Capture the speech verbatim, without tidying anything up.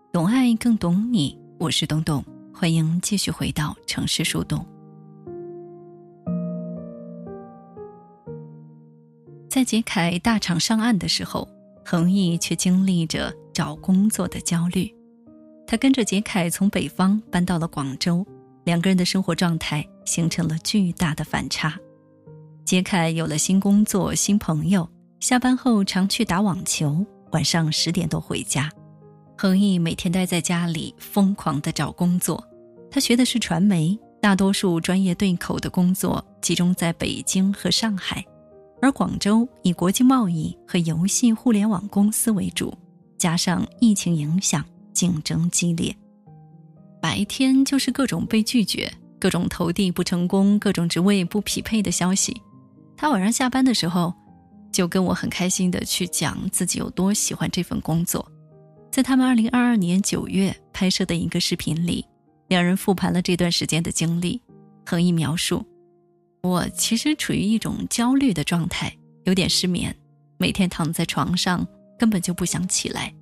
懂爱更懂你，我是东东，欢迎继续回到城市树洞。在杰凯大厂上岸的时候，恒毅却经历着找工作的焦虑。他跟着杰凯从北方搬到了广州，两个人的生活状态形成了巨大的反差。杰凯有了新工作、新朋友，下班后常去打网球，晚上十点多回家。恒毅每天待在家里疯狂地找工作，他学的是传媒，大多数专业对口的工作集中在北京和上海，而广州以国际贸易和游戏互联网公司为主，加上疫情影响，竞争激烈。白天就是各种被拒绝，各种投递不成功，各种职位不匹配的消息。他晚上下班的时候就跟我很开心地去讲自己有多喜欢这份工作。在他们二零二二年九月拍摄的一个视频里，两人复盘了这段时间的经历。恒毅描述，我其实处于一种焦虑的状态，有点失眠，每天躺在床上根本就不想起来。